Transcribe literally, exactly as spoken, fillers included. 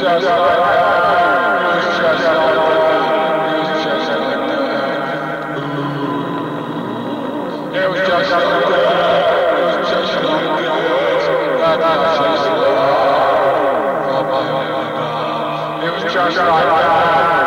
just like that. It was just like that. It was just like that. Ooh. It was just like that. It was just like that. That's just love. Oh my God. It was just like that.